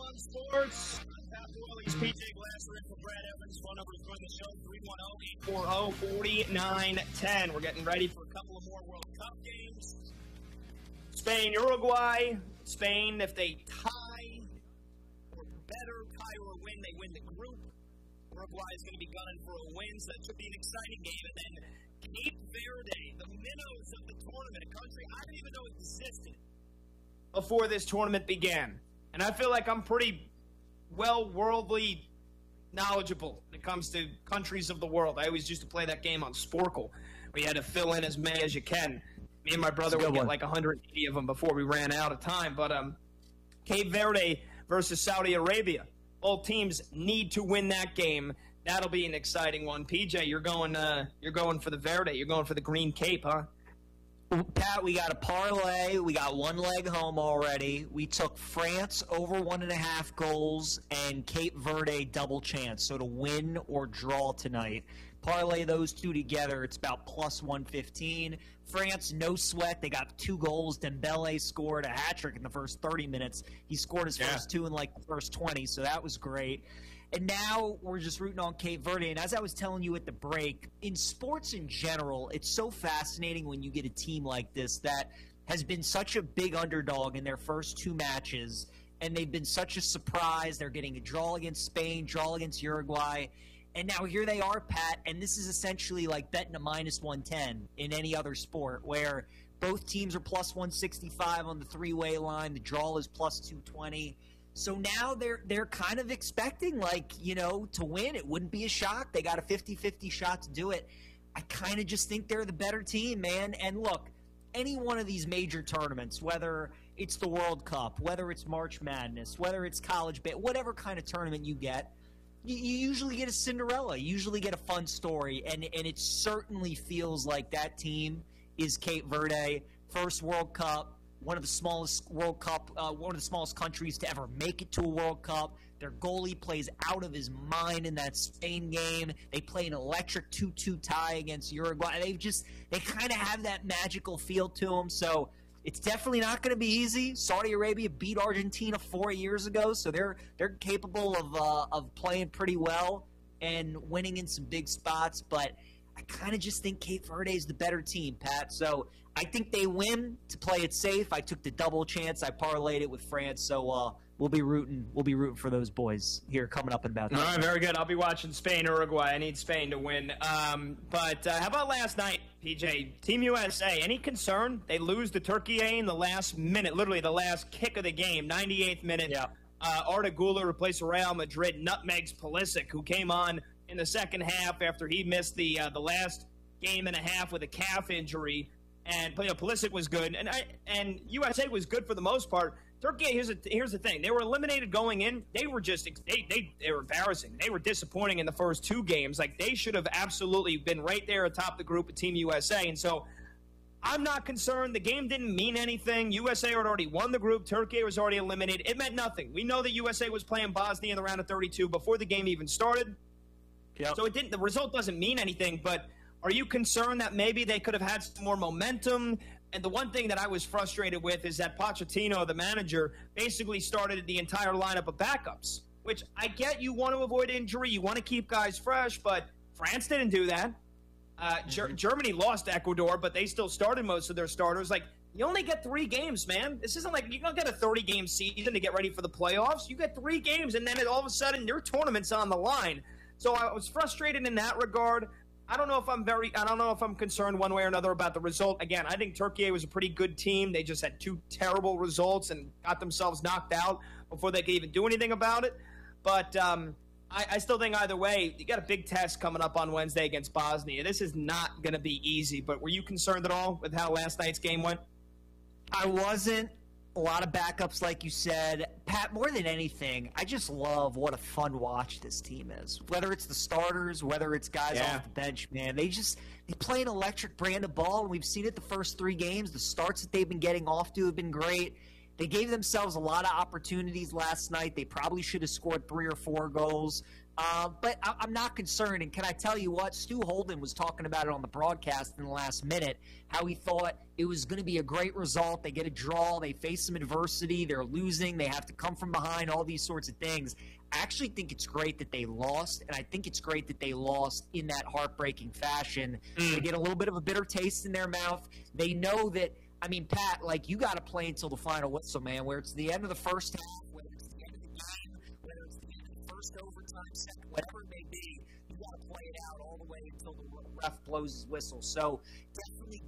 Sports. He's PJ Glasser in for Brad Evans. Phone number to join the show, 310-840-4910. We're getting ready for a couple of more World Cup games. Spain, Uruguay. Spain, if they tie or better, tie or win, they win the group. Uruguay is going to be gunning for a win, so that should be an exciting game. And then Cape Verde, the minnows of the tournament, a country I didn't even know existed before this tournament began. And I feel like I'm pretty worldly knowledgeable when it comes to countries of the world. I always used to play that game on Sporkle, where you had to fill in as many as you can. Me and my brother would get like 180 of them before we ran out of time. But Cape Verde versus Saudi Arabia. Both teams need to win that game. That'll be an exciting one. PJ, you're going for the Verde. You're going for the Green Cape, huh? Pat, we got a parlay. We got one leg home already. We took France over 1.5 goals and Cape Verde double chance. So to win or draw tonight. Parlay those two together, it's about plus 115. France, no sweat. They got 2 goals. Dembele scored a hat-trick in the first 30 minutes. He scored his first 2 in like the first 20, so that was great. And now we're just rooting on Cape Verde. And as I was telling you at the break, in sports in general, it's so fascinating when you get a team like this that has been such a big underdog in their first 2 matches, and they've been such a surprise. They're getting a draw against Spain, draw against Uruguay. And now here they are, Pat, and this is essentially like betting a minus 110 in any other sport where both teams are plus 165 on the 3-way line. The draw is plus 220. So now they're kind of expecting, like, you know, to win. It wouldn't be a shock. They got a 50-50 shot to do it. I kind of just think they're the better team, man. And look, any one of these major tournaments, whether it's the World Cup, whether it's March Madness, whether it's college, whatever kind of tournament you get, you usually get a Cinderella. You usually get a fun story. And it certainly feels like that team is Cape Verde, first World Cup. One of the smallest World Cup, one of the smallest countries to ever make it to a World Cup. Their goalie plays out of his mind in that Spain game. They play an electric 2-2 tie against Uruguay. They kind of have that magical feel to them. So it's definitely not going to be easy. Saudi Arabia beat Argentina 4 years ago, so they're capable of playing pretty well and winning in some big spots. But I kind of just think Cape Verde is the better team, Pat. So I think they win to play it safe. I took the double chance. I parlayed it with France. So we'll be rooting for those boys here coming up in about. All right, very good. I'll be watching Spain, Uruguay. I need Spain to win. But how about last night, PJ? Team USA. Any concern? They lose to Turkey in the last minute, literally the last kick of the game, 98th minute. Yeah. Arda Güler replaced Real Madrid. Nutmegs Pulisic, who came on in the second half after he missed the last game and a half with a calf injury. And Pulisic was good, and USA was good for the most part. Turkey, here's the thing: they were eliminated going in. They were they were embarrassing. They were disappointing in the first 2 games. Like, they should have absolutely been right there atop the group of Team USA. And so, I'm not concerned. The game didn't mean anything. USA had already won the group. Turkey was already eliminated. It meant nothing. We know that USA was playing Bosnia in the round of 32 before the game even started. Yep. So the result doesn't mean anything, but are you concerned that maybe they could have had some more momentum? And the one thing that I was frustrated with is that Pochettino, the manager, basically started the entire lineup of backups, which I get. You want to avoid injury. You want to keep guys fresh, but France didn't do that. Germany lost to Ecuador, but they still started most of their starters. Like, you only get 3 games, man. This isn't like you don't get a 30-game season to get ready for the playoffs. You get 3 games, and then all of a sudden your tournament's on the line. So I was frustrated in that regard. I don't know if I'm concerned one way or another about the result. Again, I think Turkey was a pretty good team. They just had 2 terrible results and got themselves knocked out before they could even do anything about it. But I still think either way, you got a big test coming up on Wednesday against Bosnia. This is not going to be easy. But were you concerned at all with how last night's game went? I wasn't. A lot of backups, like you said. Pat, more than anything, I just love what a fun watch this team is. Whether it's the starters, whether it's guys off the bench, man. They play an electric brand of ball, and we've seen it the first 3 games. The starts that they've been getting off to have been great. They gave themselves a lot of opportunities last night. They probably should have scored 3 or 4 goals. But I'm not concerned. And can I tell you what? Stu Holden was talking about it on the broadcast in the last minute, how he thought it was going to be a great result. They get a draw. They face some adversity. They're losing. They have to come from behind, all these sorts of things. I actually think it's great that they lost, and I think it's great that they lost in that heartbreaking fashion. They get a little bit of a bitter taste in their mouth. They know that, I mean, Pat, like, you got to play until the final whistle, man, where it's the end of the first half, whether it's the end of the game, whether it's the end of the first overtime, second, whatever it may be, you got to play it out all the way until the ref blows his whistle. So definitely